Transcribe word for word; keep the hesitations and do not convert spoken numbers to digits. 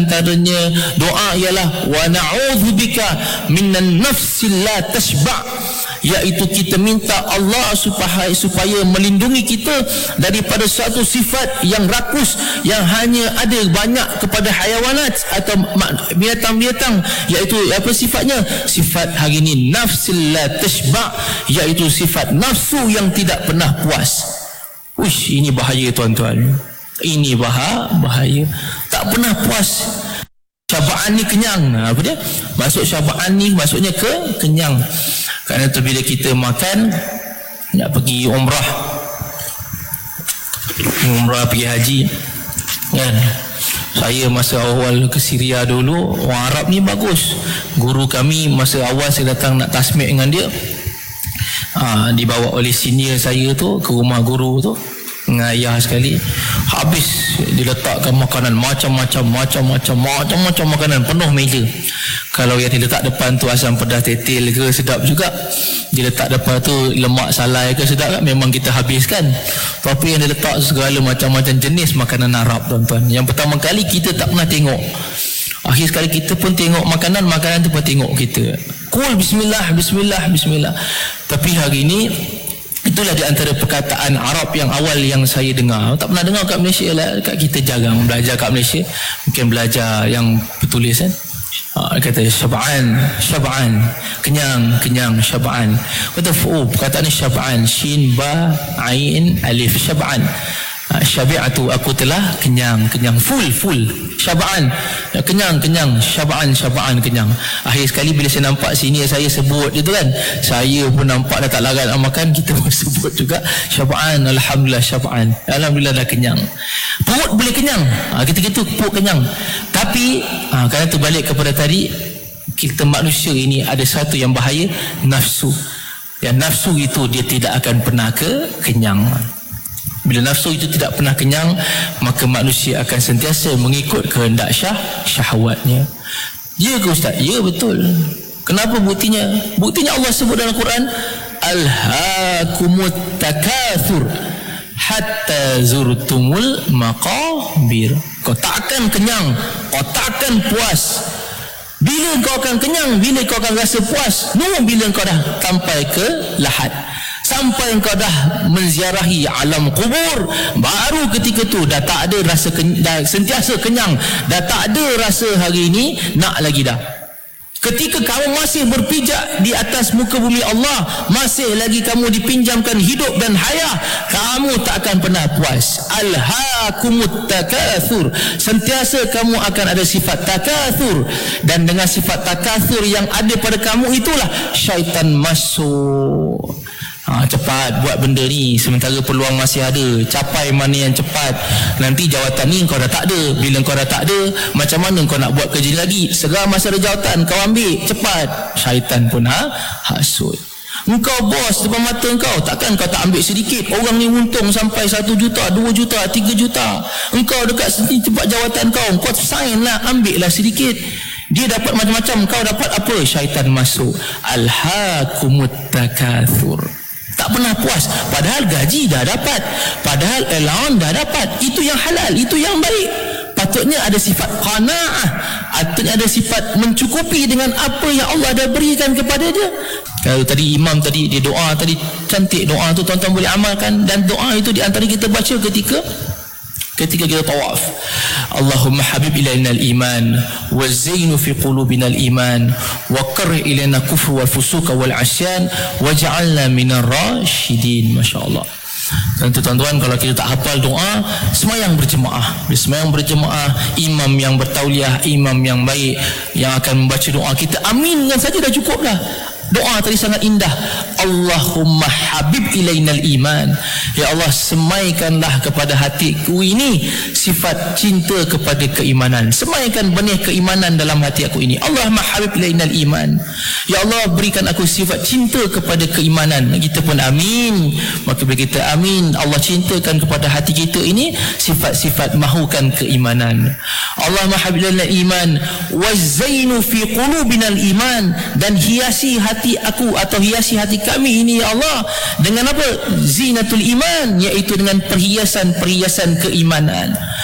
antaranya doa ialah wa na'udzubika minan nafsil la tashba', iaitu kita minta Allah supaya supaya melindungi kita daripada satu sifat yang rakus yang hanya ada banyak kepada hayawanat atau binatang-binatang, iaitu apa sifatnya? Sifat hari ini nafsil la tashba', iaitu sifat nafsu yang tidak pernah puas. Uish, ini bahaya tuan-tuan. Ini bahaya, bahaya. Tak pernah puas. Syaba'an ni kenyang. Apa dia? Masuk syaba'an ni maksudnya ke kenyang. Kerana tu bila kita makan, nak pergi umrah, umrah pergi haji kan. Saya masa awal ke Syria dulu, orang Arab ni bagus. Guru kami masa awal saya datang nak tasmik dengan dia, ha, dibawa oleh senior saya tu ke rumah guru tu dengan ayah sekali. Habis diletakkan makanan macam-macam macam-macam macam-macam makanan penuh meja. Kalau yang diletak depan tu asam pedas tetel ke sedap juga, diletak depan tu lemak salai ke sedap kan, memang kita habiskan. Tapi yang diletak segala macam-macam jenis makanan Arab tuan-tuan, yang pertama kali kita tak pernah tengok. Akhir sekali kita pun tengok makanan, makanan tu pun tengok kita. Kul bismillah, bismillah, bismillah. Tapi hari ini itulah di antara perkataan Arab yang awal yang saya dengar. Tak pernah dengar kat Malaysia lah. Kat kita jarang belajar kat Malaysia. Mungkin belajar yang bertulis kan. Ha, kata syab'an, syab'an, kenyang, kenyang, syab'an. Kata oh, perkataan ni syab'an, shin ba ain alif, syab'an. Ha, syabi'atu, aku telah kenyang, kenyang, full, full. Syab'an, kenyang, kenyang, syab'an, syab'an, kenyang. Akhir sekali bila saya nampak sini saya sebut itu kan, saya pun nampak dah tak larat nak makan, kita pun sebut juga syab'an, alhamdulillah syab'an, alhamdulillah dah kenyang. Perut boleh kenyang, ha, kita-kita perut kenyang. Tapi ha, kerana tu balik kepada tadi, kita manusia ini ada satu yang bahaya, nafsu. Yang nafsu itu dia tidak akan pernah ke kenyang. Bila nafsu itu tidak pernah kenyang, maka manusia akan sentiasa mengikut kehendak syah, syahwatnya. Ya ke Ustaz? Ya, betul. Kenapa buktinya? Buktinya Allah sebut dalam Quran, alhaakumut takathur hatta zurtumul maqabir. Kau takkan kenyang, kau takkan puas. Bila kau akan kenyang? Bila kau akan rasa puas? No, bila kau dah sampai ke lahat, sampai engkau dah menziarahi alam kubur, baru ketika tu dah tak ada rasa ken- dah sentiasa kenyang, dah tak ada rasa hari ini nak lagi dah. Ketika kamu masih berpijak di atas muka bumi Allah, masih lagi kamu dipinjamkan hidup dan hayah, kamu tak akan pernah puas. Alhaakumut takathur, sentiasa kamu akan ada sifat takathur, dan dengan sifat takathur yang ada pada kamu itulah syaitan masuk. Ha, cepat buat benda ni sementara peluang masih ada, capai mana yang cepat. Nanti jawatan ni kau dah tak ada. Bila kau dah tak ada, macam mana kau nak buat kerja lagi? Segera masa ada jawatan kau ambil cepat. Syaitan pun ha, hasut. Engkau bos depan mata engkau, takkan kau tak ambil sedikit? Orang ni untung sampai satu juta, dua juta, tiga juta. Engkau dekat sini tempat jawatan kau, kau sign lah, ambil lah sedikit. Dia dapat macam-macam, kau dapat apa? Syaitan masuk. Alhaakumut takathur. Tak pernah puas, padahal gaji dah dapat, padahal allowance dah dapat. Itu yang halal, itu yang baik. Patutnya ada sifat qanaah, patutnya ada sifat mencukupi dengan apa yang Allah dah berikan kepada dia. Kalau tadi imam tadi dia doa tadi, cantik doa tu, tuan-tuan boleh amalkan. Dan doa itu di antara kita baca ketika ketika kita tawaf. Allahumma habib ilaina al-iman wa zainu fi qulubina al-iman wa qarrih ilaina kufr wal fusuq wal asyan waj'alna minar rasyidin. Masya-Allah. Dan tuan-tuan, kalau kita tak hafal doa, semayang berjemaah. Bila semayang berjemaah, imam yang bertauliah, imam yang baik yang akan membaca doa, kita aminkan saja dah cukup dah. Doa tadi sangat indah. Allahumma habib ilainal iman, ya Allah semaikanlah kepada hatiku ini sifat cinta kepada keimanan. Semaikan benih keimanan dalam hati aku ini. Allahumma habib ilainal iman, ya Allah berikan aku sifat cinta kepada keimanan. Kita pun amin. Maka bila kita amin, Allah cintakan kepada hati kita ini sifat-sifat mahukan keimanan. Allahumma habib ilainal iman wazainu fi qulubinal iman, dan hiasi hati hati aku atau hiasi hati kami ini ya Allah dengan apa? Zinatul iman, iaitu dengan perhiasan-perhiasan keimanan.